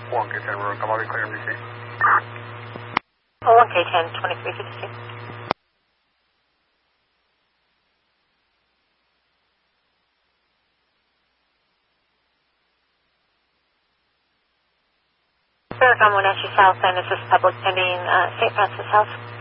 1K10, we're come out and clear MDC. Oh, 1K10, 2352. Sir, I'm 1 Ashley South, and this is public pending St. Francis House.